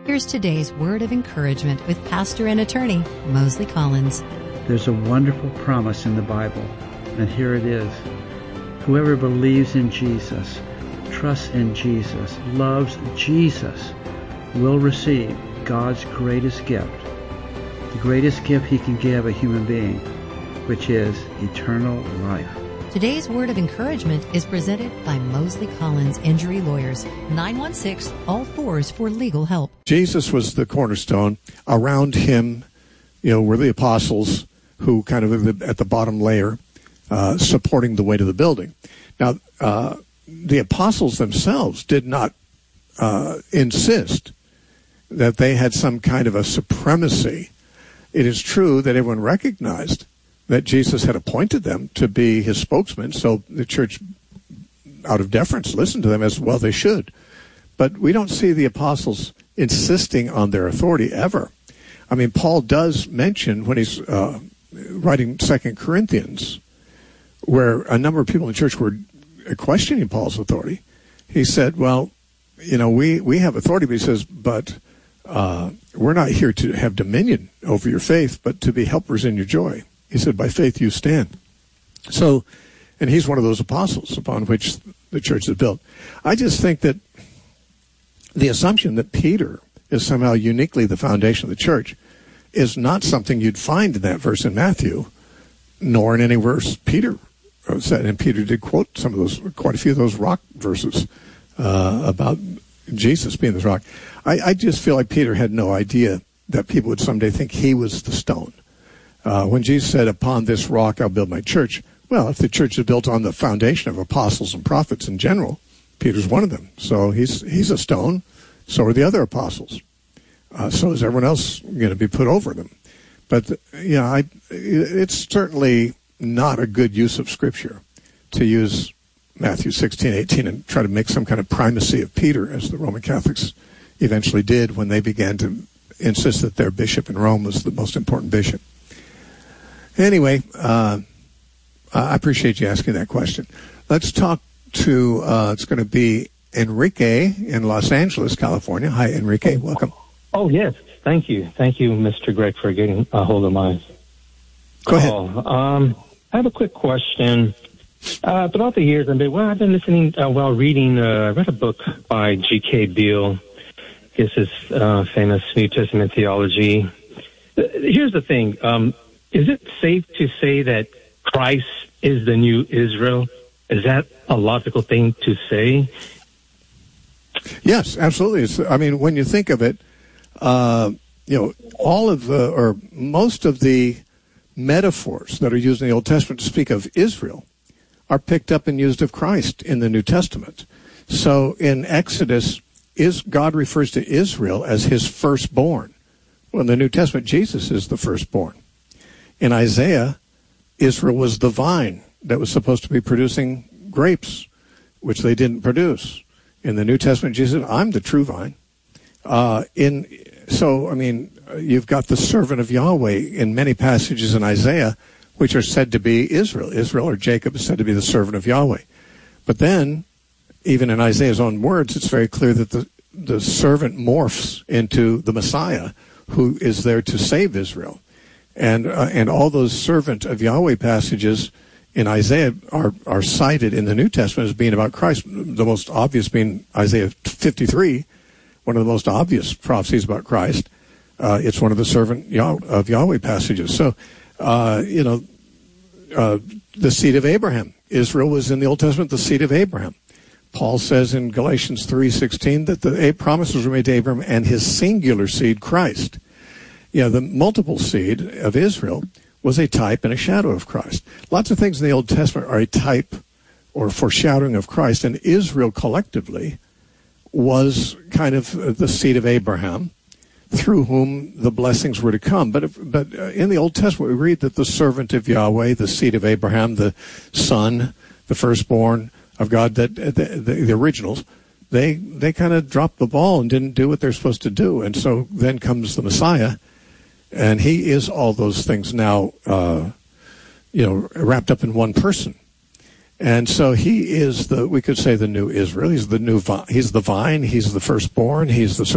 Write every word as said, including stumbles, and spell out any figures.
Here's today's word of encouragement with pastor and attorney Mosley Collins. There's a wonderful promise in the Bible, and here it is. Whoever believes in Jesus, trusts in Jesus, loves Jesus, will receive God's greatest gift, the greatest gift He can give a human being, which is eternal life. Today's word of encouragement is presented by Mosley Collins Injury Lawyers, nine one six, all fours for legal help. Jesus was the cornerstone. Around him, you know, were the apostles who kind of at the bottom layer, uh, supporting the weight of the building. Now, uh, the apostles themselves did not uh, insist that they had some kind of a supremacy. It is true that everyone recognized that Jesus had appointed them to be his spokesman, so the church, out of deference, listened to them as well they should. But we don't see the apostles insisting on their authority ever. I mean, Paul does mention when he's uh, writing Second Corinthians, where a number of people in the church were questioning Paul's authority. He said, well, you know, we, we have authority, but he says, but uh, we're not here to have dominion over your faith, but to be helpers in your joy. He said, by faith you stand. So, and he's one of those apostles upon which the church is built. I just think that the assumption that Peter is somehow uniquely the foundation of the church is not something you'd find in that verse in Matthew, nor in any verse Peter said. And Peter did quote some of those, quite a few of those rock verses uh, about Jesus being this rock. I, I just feel like Peter had no idea that people would someday think he was the stone. Uh, when Jesus said, upon this rock I'll build my church, well, if the church is built on the foundation of apostles and prophets in general, Peter's one of them. So he's he's a stone. So are the other apostles. Uh, so is everyone else going to be put over them. But, you know, I, it's certainly not a good use of Scripture to use Matthew sixteen, eighteen and try to make some kind of primacy of Peter, as the Roman Catholics eventually did when they began to insist that their bishop in Rome was the most important bishop. Anyway, uh, I appreciate you asking that question. Let's talk to, uh, it's going to be Enrique in Los Angeles, California. Hi, Enrique. Welcome. Oh, yes. Thank you. Thank you, Mister Greg, for getting a hold of my Go call. ahead. Um, I have a quick question. Uh, throughout the years, I've been, well, I've been listening uh, while reading, uh, I read a book by G K Beale. This is uh, famous New Testament theology. Uh, here's the thing. Um, Is it safe to say that Christ is the new Israel? Is that a logical thing to say? Yes, absolutely. It's, I mean, when you think of it, uh, you know, all of the, or most of the metaphors that are used in the Old Testament to speak of Israel are picked up and used of Christ in the New Testament. So in Exodus, is God refers to Israel as his firstborn. Well, in the New Testament, Jesus is the firstborn. In Isaiah, Israel was the vine that was supposed to be producing grapes, which they didn't produce. In the New Testament, Jesus said, I'm the true vine. Uh, in So, I mean, you've got the servant of Yahweh in many passages in Isaiah, which are said to be Israel. Israel or Jacob is said to be the servant of Yahweh. But then, even in Isaiah's own words, it's very clear that the, the servant morphs into the Messiah, who is there to save Israel. And uh, and all those servant of Yahweh passages in Isaiah are, are cited in the New Testament as being about Christ. The most obvious being Isaiah fifty-three, one of the most obvious prophecies about Christ. Uh, it's one of the servant Yah- of Yahweh passages. So, uh, you know, uh, the seed of Abraham. Israel was in the Old Testament the seed of Abraham. Paul says in Galatians three sixteen that the promises were made to Abraham and his singular seed, Christ. Yeah, the multiple seed of Israel was a type and a shadow of Christ. Lots of things in the Old Testament are a type or foreshadowing of Christ, and Israel collectively was kind of the seed of Abraham, through whom the blessings were to come. But if, but in the Old Testament, we read that the servant of Yahweh, the seed of Abraham, the son, the firstborn of God, that the, the, the originals, they they kind of dropped the ball and didn't do what they're supposed to do. And so then comes the Messiah, and he is all those things now, uh, you know, wrapped up in one person. And so he is the, we could say, the new Israel. He's the new vine. He's the vine. He's the firstborn. He's the